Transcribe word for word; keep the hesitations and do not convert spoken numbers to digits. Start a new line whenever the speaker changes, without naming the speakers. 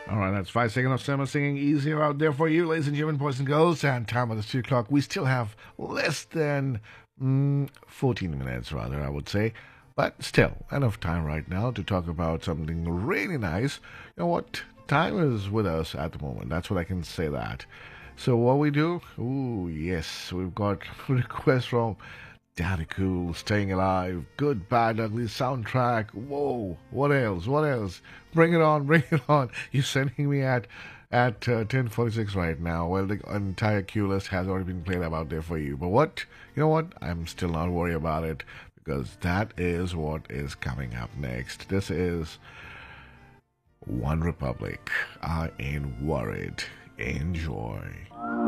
All right, that's five seconds of summer singing easier out there for you, ladies and gentlemen, boys and girls. And time of the two o'clock. We still have less than mm, fourteen minutes, rather, I would say. But still, enough time right now to talk about something really nice. You know what? Time is with us at the moment. That's what I can say that. So what we do? Ooh, yes, we've got requests from Daddy Cool, Staying Alive, Good, Bad, Ugly soundtrack. Whoa, what else? What else? Bring it on, bring it on. You're sending me at at uh, ten forty-six right now. Well, the entire queue list has already been played out there for you. But what? You know what? I'm still not worried about it because that is what is coming up next. This is One Republic. I ain't worried. Enjoy.